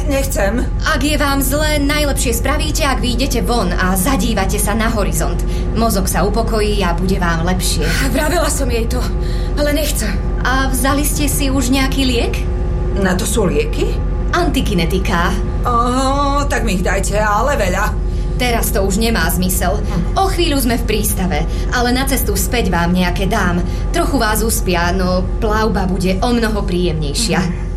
Nechcem. Ak je vám zle, najlepšie spravíte, ak vyjdete von a zadívate sa na horizont. Mozog sa upokojí a bude vám lepšie. Vravela som jej to, ale nechcem. A vzali ste si už nejaký liek? Na to sú lieky? Antikinetika. Tak mi ich dajte, ale veľa. Teraz to už nemá zmysel. O chvíľu sme v prístave, ale na cestu späť vám nejaké dám. Trochu vás uspia, no plavba bude o mnoho príjemnejšia.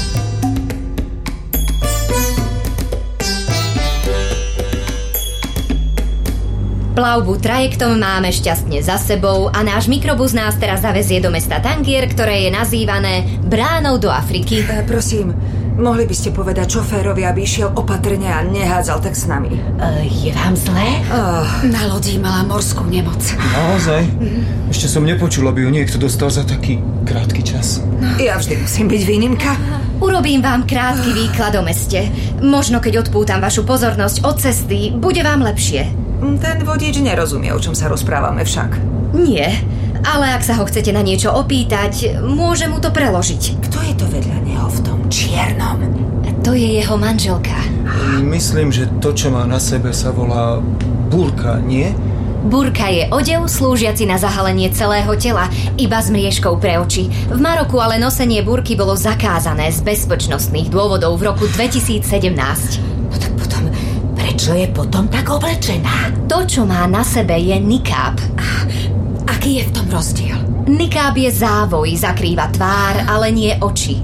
Plavbu trajektom máme šťastne za sebou a náš mikrobus nás teraz zavezie do mesta Tangier, ktoré je nazývané Bránou do Afriky. Prosím, mohli by ste povedať šoférovi, aby išiel opatrne a nehádzal tak s nami. Je vám zlé? Na lodi mala morskú nemoc. Naozaj? Ešte som nepočul, aby ju niekto dostal za taký krátky čas. Ja vždy musím byť výnimka. Urobím vám krátky výklad o meste. Možno keď odpútam vašu pozornosť od cesty, bude vám lepšie. Ten vodič nerozumie, o čom sa rozprávame však. Nie, ale ak sa ho chcete na niečo opýtať, môže mu to preložiť. Kto je to vedľa neho v tom čiernom? To je jeho manželka. Myslím, že to, čo má na sebe, sa volá burka, nie? Burka je odev slúžiaci na zahalenie celého tela, iba s mriežkou pre oči. V Maroku ale nosenie burky bolo zakázané z bezpečnostných dôvodov v roku 2017. No tak potom, prečo je potom tak oblečená? To, čo má na sebe, je nikáb. Aký je v tom rozdiel? Nikáb je závoj, zakrýva tvár, ale nie oči.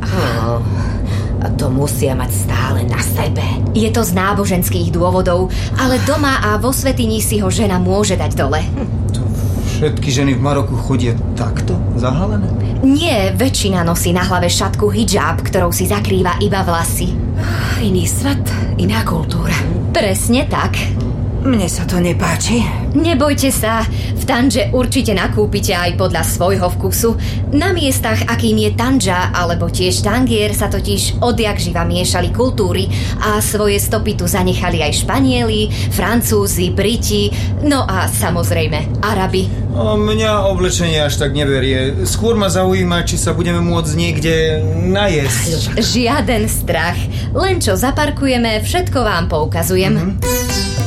A to musia mať stále na sebe. Je to z náboženských dôvodov, ale doma a vo svätyni si ho žena môže dať dole. To všetky ženy v Maroku chodia takto zahalené? Nie, väčšina nosí na hlave šatku hidžáb, ktorou si zakrýva iba vlasy. Iný svet, iná kultúra. Presne tak. Mne sa to nepáči. Nebojte sa, v Tandže určite nakúpite aj podľa svojho vkusu. Na miestach, akým je Tandža alebo tiež Tangier, sa totiž odjakživa miešali kultúry a svoje stopy tu zanechali aj Španieli, Francúzi, Briti, no a samozrejme Arabi. Mňa oblečenie až tak neberie. Skôr ma zaujíma, či sa budeme môcť niekde najesť. Žiaden strach. Len čo zaparkujeme, všetko vám poukazujem.